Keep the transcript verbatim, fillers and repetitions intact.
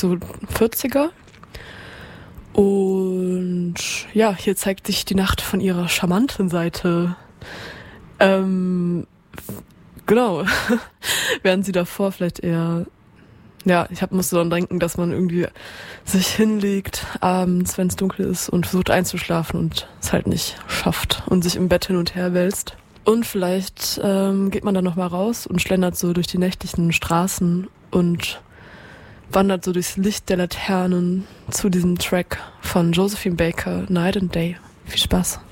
so vierziger. Und ja, hier zeigt sich die Nacht von ihrer charmanten Seite. Ähm, genau. Während sie davor vielleicht eher, ja, ich hab, musste dann denken, dass man irgendwie sich hinlegt abends, wenn es dunkel ist und versucht einzuschlafen und es halt nicht schafft und sich im Bett hin und her wälzt. Und vielleicht ähm, geht man dann nochmal raus und schlendert so durch die nächtlichen Straßen und wandert so durchs Licht der Laternen zu diesem Track von Josephine Baker, Night and Day. Viel Spaß.